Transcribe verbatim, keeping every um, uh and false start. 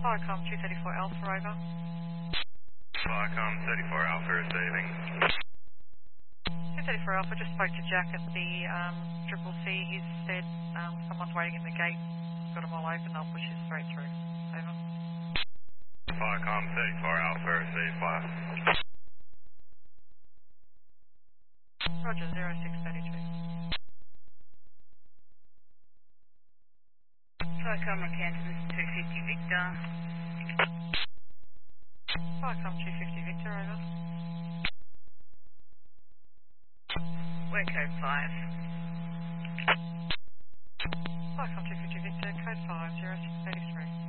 Viacom two thirty-four Alpha, over. Viacom thirty-four Alpha receiving. two thirty-four Alpha, just spoke to Jack at the um, Triple C. He said um, someone's waiting in the gate. Got them all open, I'll push you straight through. Over. Viacom thirty-four Alpha received fire. Roger, zero six thirty-two. Viacom Kansas two fifty Victor. Viacom two fifty Victor, over. We're code five. Viacom two fifty Victor, code five, zero six thirty-three.